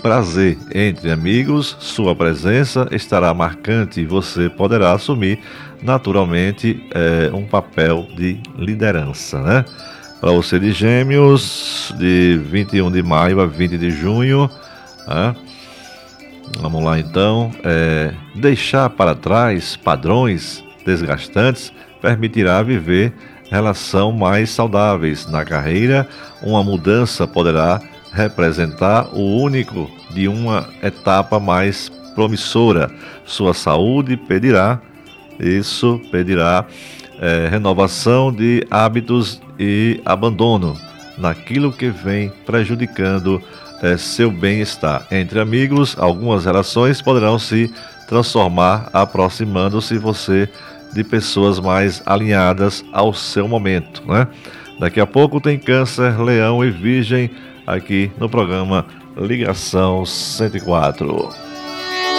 prazer. Entre amigos, sua presença estará marcante e você poderá assumir naturalmente um papel de liderança, né? Para você de Gêmeos, de 21 de maio a 20 de junho, né? Vamos lá então. Deixar para trás padrões desgastantes permitirá viver relação mais saudáveis. Na carreira, uma mudança poderá representar o único de uma etapa mais promissora. Sua saúde pedirá renovação de hábitos e abandono naquilo que vem prejudicando seu bem-estar. Entre amigos, algumas relações poderão se transformar, aproximando-se você de pessoas mais alinhadas ao seu momento, né? Daqui a pouco tem Câncer, Leão e Virgem aqui no programa Ligação 104.